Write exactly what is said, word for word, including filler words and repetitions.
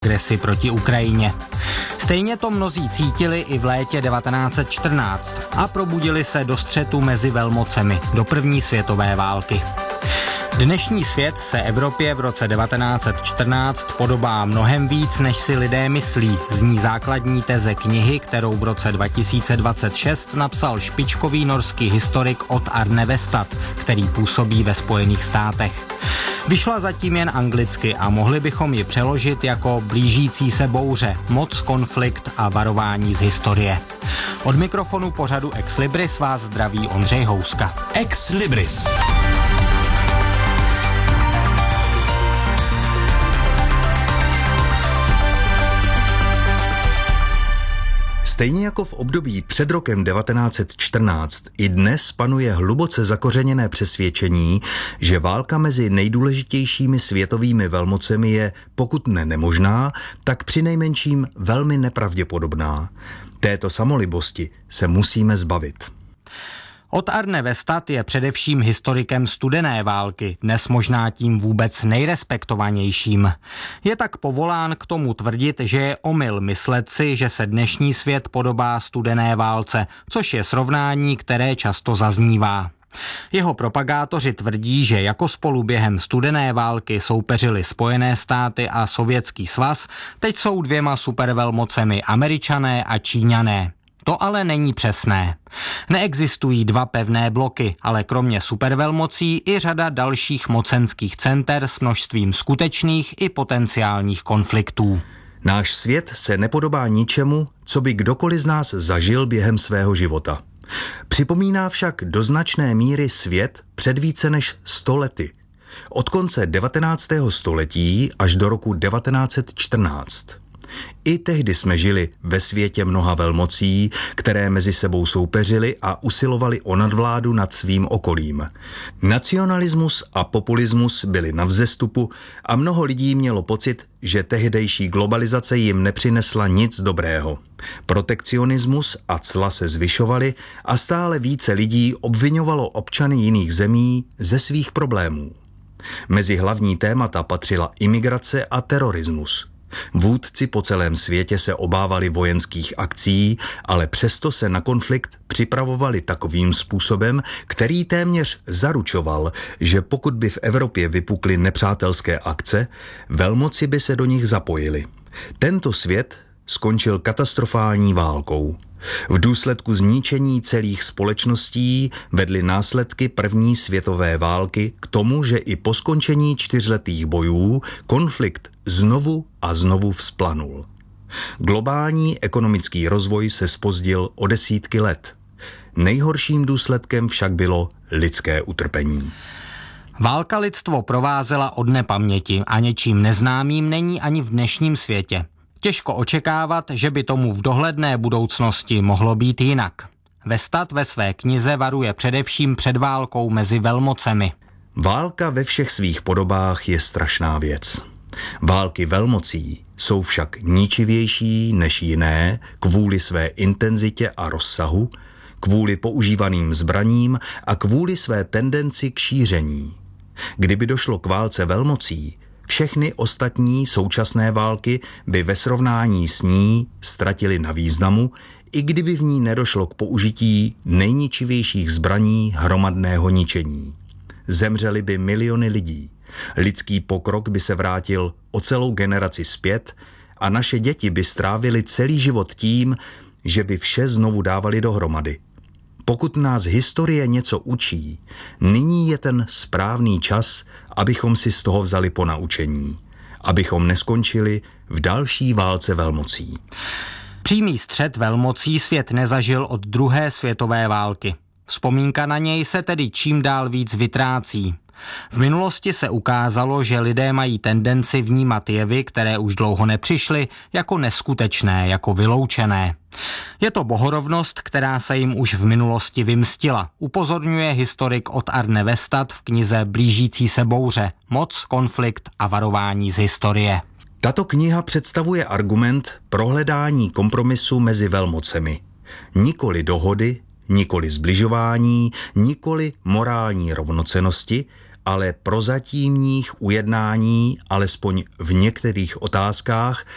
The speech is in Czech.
agresi proti Ukrajině. Stejně to mnozí cítili i v létě devatenáct set čtrnáct a probudili se do střetu mezi velmocemi do první světové války. Dnešní svět se Evropě v roce devatenáct set čtrnáct podobá mnohem víc, než si lidé myslí, zní základní teze knihy, kterou v roce dva tisíce dvacet šest napsal špičkový norský historik Odd Arne Westad, který působí ve Spojených státech. Vyšla zatím jen anglicky a mohli bychom ji přeložit jako blížící se bouře, moc, konflikt a varování z historie. Od mikrofonu pořadu Ex Libris vás zdraví Ondřej Houska. Ex Libris. Stejně jako v období před rokem devatenáct set čtrnáct, i dnes panuje hluboce zakořeněné přesvědčení, že válka mezi nejdůležitějšími světovými velmocemi je, pokud ne nemožná, tak přinejmenším velmi nepravděpodobná. Této samolibosti se musíme zbavit. Odd Arne Westad je především historikem studené války, dnes možná tím vůbec nejrespektovanějším. Je tak povolán k tomu tvrdit, že je omyl myslet si, že se dnešní svět podobá studené válce, což je srovnání, které často zaznívá. Jeho propagátoři tvrdí, že jako spolu během studené války soupeřili Spojené státy a Sovětský svaz, teď jsou dvěma supervelmocemi Američané a Číňané. To ale není přesné. Neexistují dva pevné bloky, ale kromě supervelmocí i řada dalších mocenských center s množstvím skutečných i potenciálních konfliktů. Náš svět se nepodobá ničemu, co by kdokoliv z nás zažil během svého života. Připomíná však do značné míry svět před více než sto lety. Od konce devatenáctého století až do roku devatenáct set čtrnáct. I tehdy jsme žili ve světě mnoha velmocí, které mezi sebou soupeřily a usilovali o nadvládu nad svým okolím. Nacionalismus a populismus byly na vzestupu a mnoho lidí mělo pocit, že tehdejší globalizace jim nepřinesla nic dobrého. Protekcionismus a cla se zvyšovaly a stále více lidí obviňovalo občany jiných zemí ze svých problémů. Mezi hlavní témata patřila imigrace a terorismus. Vůdci po celém světě se obávali vojenských akcí, ale přesto se na konflikt připravovali takovým způsobem, který téměř zaručoval, že pokud by v Evropě vypukly nepřátelské akce, velmoci by se do nich zapojili. Tento svět skončil katastrofální válkou. V důsledku zničení celých společností vedly následky první světové války k tomu, že i po skončení čtyřletých bojů konflikt znovu a znovu vzplanul. Globální ekonomický rozvoj se zpozdil o desítky let. Nejhorším důsledkem však bylo lidské utrpení. Válka lidstvo provázela od nepaměti a něčím neznámým není ani v dnešním světě. Těžko očekávat, že by tomu v dohledné budoucnosti mohlo být jinak. Westad ve své knize varuje především před válkou mezi velmocemi. Válka ve všech svých podobách je strašná věc. Války velmocí jsou však ničivější než jiné kvůli své intenzitě a rozsahu, kvůli používaným zbraním a kvůli své tendenci k šíření. Kdyby došlo k válce velmocí, všechny ostatní současné války by ve srovnání s ní ztratily na významu, i kdyby v ní nedošlo k použití nejničivějších zbraní hromadného ničení. Zemřely by miliony lidí. Lidský pokrok by se vrátil o celou generaci zpět a naše děti by strávily celý život tím, že by vše znovu dávali dohromady. Pokud nás historie něco učí, nyní je ten správný čas, abychom si z toho vzali ponaučení, abychom neskončili v další válce velmocí. Přímý střet velmocí svět nezažil od druhé světové války. Vzpomínka na něj se tedy čím dál víc vytrácí. V minulosti se ukázalo, že lidé mají tendenci vnímat jevy, které už dlouho nepřišly, jako neskutečné, jako vyloučené. Je to bohorovnost, která se jim už v minulosti vymstila, upozorňuje historik Odd Arne Westad v knize Blížící se bouře, moc, konflikt a varování z historie. Tato kniha představuje argument pro hledání kompromisu mezi velmocemi. Nikoli dohody, nikoli zbližování, nikoli morální rovnocennosti, ale prozatímních ujednání, alespoň v některých otázkách,